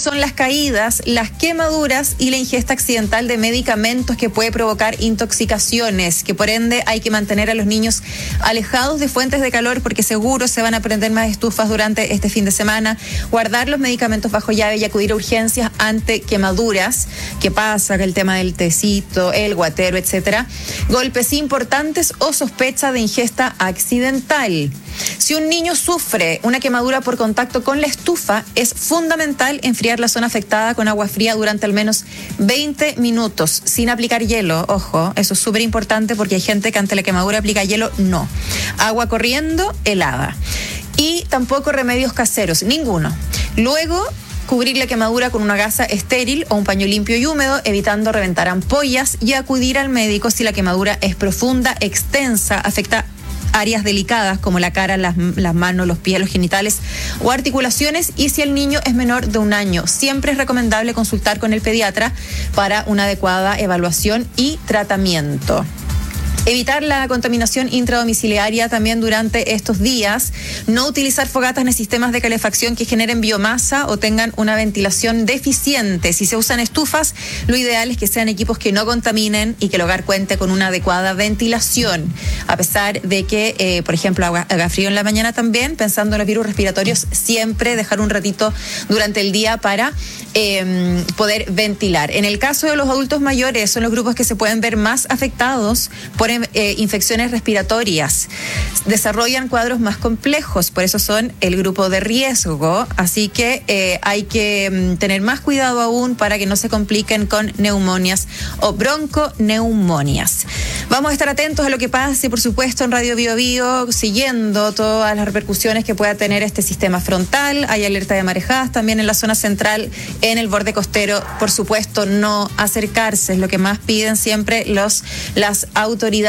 son las caídas, las quemaduras y la ingesta accidental de medicamentos que puede provocar intoxicaciones, que por ende hay que mantener a los niños alejados de fuentes de calor porque seguro se van a prender más estufas durante este fin de semana, guardar los medicamentos bajo llave y acudir a urgencias ante quemaduras. ¿Qué pasa? El tema del tecito, el guatero, etcétera. Golpes importantes o sospecha de ingesta accidental. Si un niño sufre una quemadura por contacto con la estufa, es fundamental enfriar la zona afectada con agua fría durante al menos 20 minutos, sin aplicar hielo. Ojo, eso es súper importante porque hay gente que ante la quemadura aplica hielo. No. Agua corriendo, helada. Y tampoco remedios caseros, ninguno. Luego, cubrir la quemadura con una gasa estéril o un paño limpio y húmedo, evitando reventar ampollas, y acudir al médico si la quemadura es profunda, extensa, afecta áreas delicadas como la cara, las manos, los pies, los genitales o articulaciones, y si el niño es menor de 1 año. Siempre es recomendable consultar con el pediatra para una adecuada evaluación y tratamiento. Evitar la contaminación intradomiciliaria también durante estos días. No utilizar fogatas ni sistemas de calefacción que generen biomasa o tengan una ventilación deficiente. Si se usan estufas, lo ideal es que sean equipos que no contaminen y que el hogar cuente con una adecuada ventilación. A pesar de que, por ejemplo, haga frío en la mañana también, pensando en los virus respiratorios, siempre dejar un ratito durante el día para poder ventilar. En el caso de los adultos mayores, son los grupos que se pueden ver más afectados por infecciones respiratorias. Desarrollan cuadros más complejos, por eso son el grupo de riesgo, así que hay que tener más cuidado aún para que no se compliquen con neumonias o bronconeumonias. Vamos a estar atentos a lo que pase, por supuesto, en Radio Bio Bio, siguiendo todas las repercusiones que pueda tener este sistema frontal. Hay alerta de marejadas también en la zona central, en el borde costero. Por supuesto, no acercarse, es lo que más piden siempre las autoridades.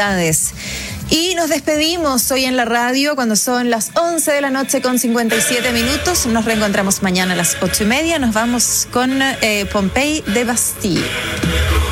Y nos despedimos hoy en la radio cuando son las 11 de la noche con 57 minutos. Nos reencontramos mañana a las 8:30. Nos vamos con Pompey de Bastille.